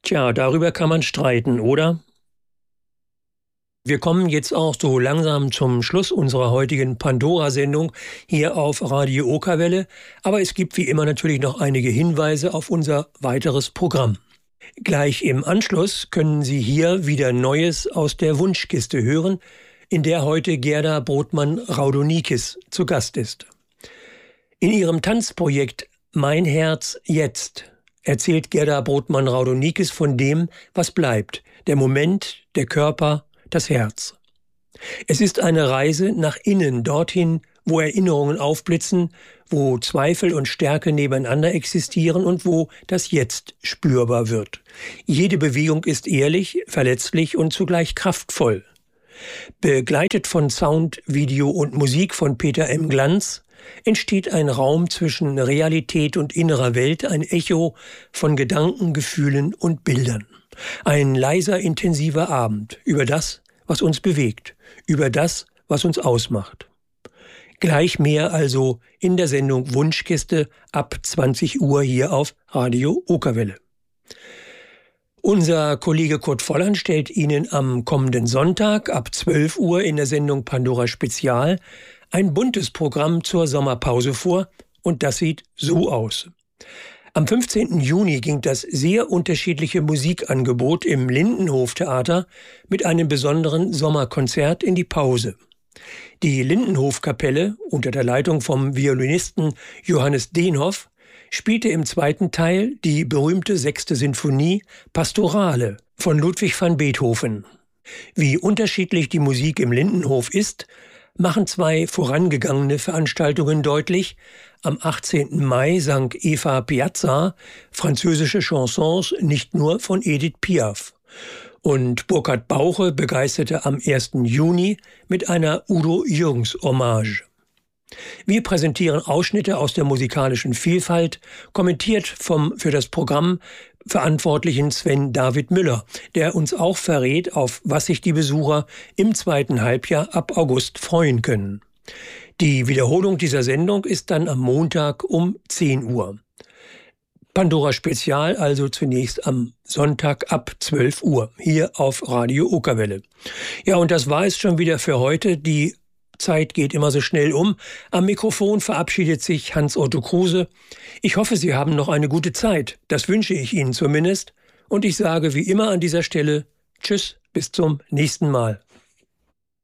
Tja, darüber kann man streiten, oder? Wir kommen jetzt auch so langsam zum Schluss unserer heutigen Pandora-Sendung hier auf Radio Okerwelle. Aber es gibt wie immer natürlich noch einige Hinweise auf unser weiteres Programm. Gleich im Anschluss können Sie hier wieder Neues aus der Wunschkiste hören, in der heute Gerda Brodmann-Raudonikis zu Gast ist. In ihrem Tanzprojekt Mein Herz jetzt erzählt Gerda Brodmann-Raudonikis von dem, was bleibt, der Moment, der Körper, das Herz. Es ist eine Reise nach innen, dorthin, wo Erinnerungen aufblitzen, wo Zweifel und Stärke nebeneinander existieren und wo das Jetzt spürbar wird. Jede Bewegung ist ehrlich, verletzlich und zugleich kraftvoll. Begleitet von Sound, Video und Musik von Peter M. Glanz entsteht ein Raum zwischen Realität und innerer Welt, ein Echo von Gedanken, Gefühlen und Bildern. Ein leiser, intensiver Abend über das, was uns bewegt, über das, was uns ausmacht. Gleich mehr also in der Sendung Wunschkiste ab 20 Uhr hier auf Radio Okerwelle. Unser Kollege Kurt Volland stellt Ihnen am kommenden Sonntag ab 12 Uhr in der Sendung Pandora Spezial ein buntes Programm zur Sommerpause vor und das sieht so aus. Am 15. Juni ging das sehr unterschiedliche Musikangebot im Lindenhof-Theater mit einem besonderen Sommerkonzert in die Pause. Die Lindenhof-Kapelle unter der Leitung vom Violinisten Johannes Deenhoff spielte im zweiten Teil die berühmte 6. Sinfonie Pastorale von Ludwig van Beethoven. Wie unterschiedlich die Musik im Lindenhof ist, machen zwei vorangegangene Veranstaltungen deutlich. Am 18. Mai sang Eva Piazza französische Chansons nicht nur von Edith Piaf. Und Burkhard Bauche begeisterte am 1. Juni mit einer Udo Jürgens Hommage. Wir präsentieren Ausschnitte aus der musikalischen Vielfalt, kommentiert vom für das Programm verantwortlichen Sven David Müller, der uns auch verrät, auf was sich die Besucher im zweiten Halbjahr ab August freuen können. Die Wiederholung dieser Sendung ist dann am Montag um 10 Uhr. Pandora Spezial also zunächst am Sonntag ab 12 Uhr hier auf Radio Okerwelle. Ja, und das war es schon wieder für heute. Die Zeit geht immer so schnell um. Am Mikrofon verabschiedet sich Hans-Otto Kruse. Ich hoffe, Sie haben noch eine gute Zeit. Das wünsche ich Ihnen zumindest. Und ich sage wie immer an dieser Stelle Tschüss, bis zum nächsten Mal.